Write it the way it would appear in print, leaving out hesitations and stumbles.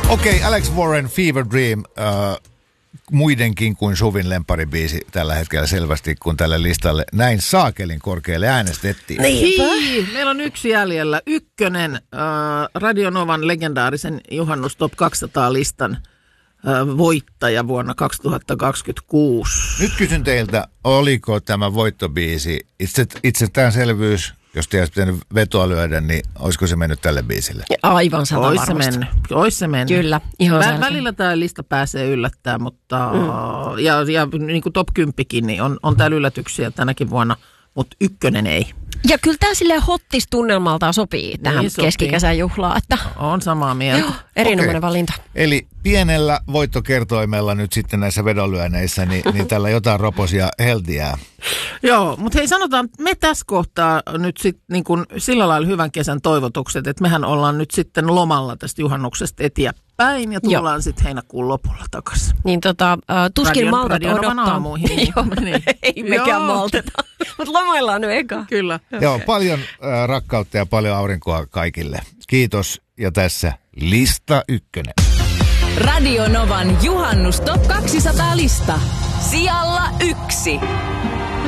Okei, Alex Warren, Fever Dream. Muidenkin kuin Suvin lempparibiisi tällä hetkellä selvästi, kun tälle listalle näin saakelin korkealle äänestettiin. Meillä on yksi jäljellä. Ykkönen Radio Novan legendaarisen Juhannus Top 200-listan voittaja vuonna 2026. Nyt kysyn teiltä, oliko tämä voittobiisi itsestäänselvyys? Jos te olisi pitänyt vetoa lyödä, niin olisiko se mennyt tälle biisille? Aivan sata Ois varmasti. Ois se mennyt. Kyllä, ihan välillä tämä lista pääsee yllättämään, mutta ja niin kuin top 10kin, niin on täällä yllätyksiä tänäkin vuonna, mutta ykkönen ei. Ja kyllä tämä silleen hottis tunnelmaltaan sopii tähän Niin sopii. keskikesän juhlaan. Että On samaa mieltä. erinomainen valinta. Eli pienellä voittokertoimella nyt sitten näissä vedonlyönneissä, niin tällä jotain roposia heltiää. Joo, mutta hei sanotaan, me tässä kohtaa nyt sitten niin kun sillä lailla hyvän kesän toivotukset, että mehän ollaan nyt sitten lomalla tästä juhannuksesta eteenpäin ja tullaan sitten heinäkuun lopulla takaisin. Niin tuskin maltat odottaa. Aamuihin. Joo, ei mekään malteta. Mutta lomaillaan nyt eka. Kyllä. Joo, paljon rakkautta ja paljon aurinkoa kaikille. Kiitos ja tässä lista 1. Radio Novan Juhannus Top 200 lista. Sijalla 1.